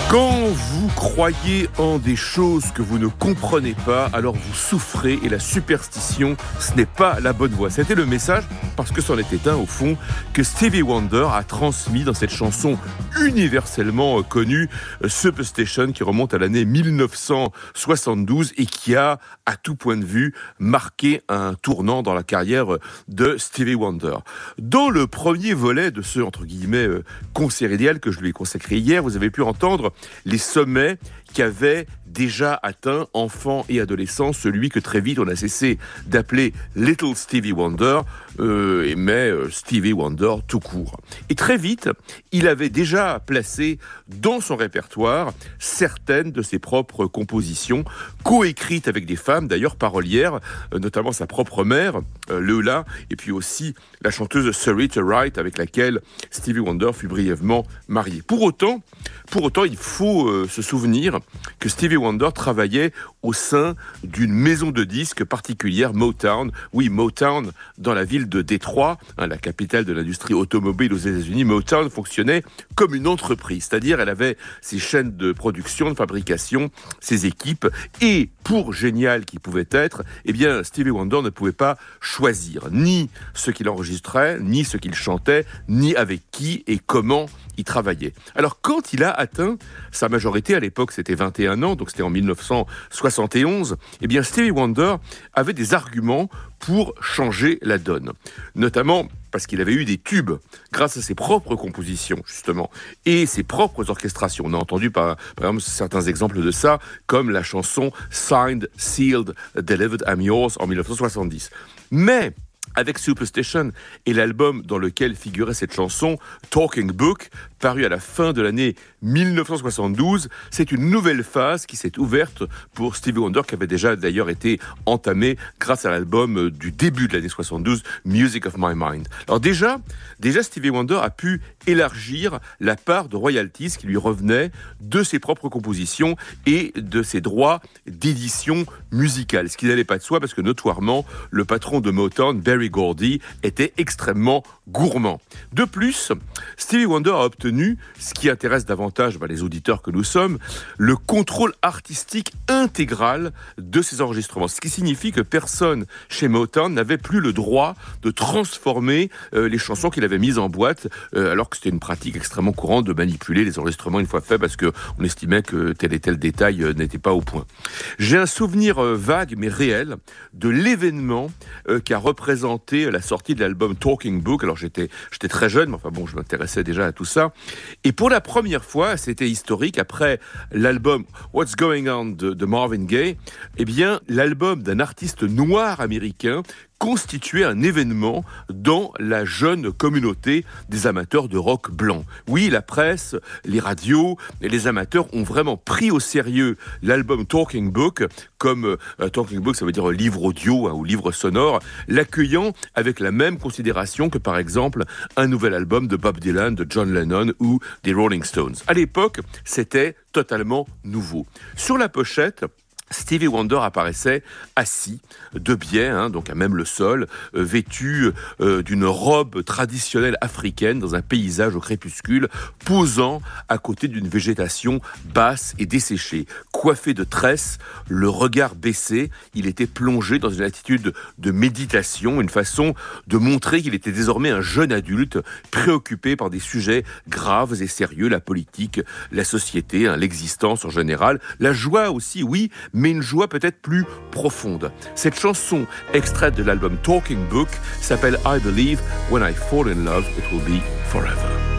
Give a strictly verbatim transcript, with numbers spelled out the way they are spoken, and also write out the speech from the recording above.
Quand vous croyez en des choses que vous ne comprenez pas, alors vous souffrez et la superstition, ce n'est pas la bonne voie. C'était le message, parce que c'en était un au fond, que Stevie Wonder a transmis dans cette chanson universellement connue, Superstition, qui remonte à l'année dix-neuf cent soixante-douze et qui a, à tout point de vue, marqué un tournant dans la carrière de Stevie Wonder. Dans le premier volet de ce, entre guillemets, concert idéal que je lui ai consacré hier, vous avez pu entendre les sommets qu'avait déjà atteint, enfants et adolescents, celui que très vite on a cessé d'appeler Little Stevie Wonder, euh, mais euh, Stevie Wonder tout court. Et très vite, il avait déjà placé dans son répertoire certaines de ses propres compositions, coécrites avec des femmes, d'ailleurs parolières, euh, notamment sa propre mère, euh, Lola, et puis aussi la chanteuse Sarita Wright, avec laquelle Stevie Wonder fut brièvement marié. Pour autant, pour autant, il faut euh, se souvenir que Stevie Wonder travaillait au sein d'une maison de disques particulière, Motown. Oui, Motown, dans la ville de Détroit, hein, la capitale de l'industrie automobile aux États-Unis. Motown fonctionnait comme une entreprise, c'est-à-dire elle avait ses chaînes de production, de fabrication, ses équipes, et pour génial qu'il pouvait être, eh bien Stevie Wonder ne pouvait pas choisir ni ce qu'il enregistrait, ni ce qu'il chantait, ni avec qui et comment il travaillait. Alors quand il a atteint sa majorité, à l'époque c'était vingt et un ans, donc c'était en dix-neuf cent soixante et onze, eh bien Stevie Wonder avait des arguments pour changer la donne. Notamment parce qu'il avait eu des tubes grâce à ses propres compositions, justement, et ses propres orchestrations. On a entendu par, par exemple certains exemples de ça, comme la chanson Signed, Sealed, Delivered, I'm Yours en dix-neuf cent soixante-dix. Mais avec Superstition et l'album dans lequel figurait cette chanson, Talking Book, paru à la fin de l'année dix-neuf cent soixante-douze, c'est une nouvelle phase qui s'est ouverte pour Stevie Wonder, qui avait déjà d'ailleurs été entamée grâce à l'album du début de l'année soixante-douze, Music of My Mind. Alors déjà, déjà Stevie Wonder a pu élargir la part de royalties qui lui revenait de ses propres compositions et de ses droits d'édition musicale. Ce qui n'allait pas de soi parce que notoirement, le patron de Motown, Berry Gordy, était extrêmement gourmand. De plus, Stevie Wonder a obtenu, ce qui intéresse davantage bah, les auditeurs que nous sommes, le contrôle artistique intégral de ses enregistrements. Ce qui signifie que personne chez Motown n'avait plus le droit de transformer euh, les chansons qu'il avait mises en boîte, euh, alors que c'était une pratique extrêmement courante de manipuler les enregistrements une fois faits parce qu'on estimait que tel et tel détail euh, n'était pas au point. J'ai un souvenir euh, vague mais réel de l'événement euh, qui a représenté la sortie de l'album Talking Book. Alors j'étais, j'étais très jeune, mais enfin bon, je m'intéressais déjà à tout ça. Et pour la première fois, c'était historique, après l'album What's Going On de, de Marvin Gaye, eh bien, l'album d'un artiste noir américain constituait un événement dans la jeune communauté des amateurs de rock blanc. Oui, la presse, les radios et les amateurs ont vraiment pris au sérieux l'album Talking Book, comme euh, Talking Book, ça veut dire livre audio hein, ou livre sonore, l'accueillant avec la même considération que par exemple un nouvel album de Bob Dylan, de John Lennon ou des Rolling Stones. À l'époque, c'était totalement nouveau. Sur la pochette, Stevie Wonder apparaissait assis, de biais, hein, donc à même le sol, euh, vêtu euh, d'une robe traditionnelle africaine dans un paysage au crépuscule, posant à côté d'une végétation basse et desséchée. Coiffé de tresses, le regard baissé, il était plongé dans une attitude de méditation, une façon de montrer qu'il était désormais un jeune adulte, préoccupé par des sujets graves et sérieux, la politique, la société, hein, l'existence en général, la joie aussi, oui, mais une joie peut-être plus profonde. Cette chanson, extraite de l'album Talking Book, s'appelle I Believe When I Fall in Love, It Will Be Forever.